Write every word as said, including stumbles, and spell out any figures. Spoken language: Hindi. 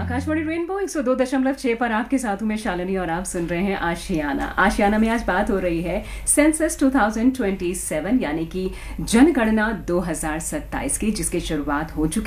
आकाशवाणी रेनबो एक सौ दो दशमलव छह पर आपके साथ हूं मैं शालिनी और आप सुन रहे हैं आशियाना। आशियाना में आज बात हो रही है सेंसस दो हज़ार सत्ताईस यानी कि जनगणना दो हज़ार सत्ताईस की, जिसकी शुरुआत हो चुकी